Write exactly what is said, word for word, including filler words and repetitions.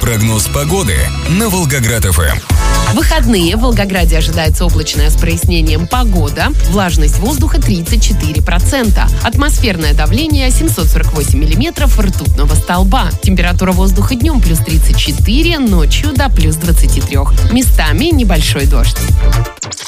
Прогноз погоды на Волгоград-ФМ. В выходные в Волгограде ожидается облачная с прояснением погода. Влажность воздуха тридцать четыре процента. Атмосферное давление семьсот сорок восемь миллиметров ртутного столба. Температура воздуха днем плюс тридцать четыре, ночью до плюс двадцать три. Местами небольшой дождь.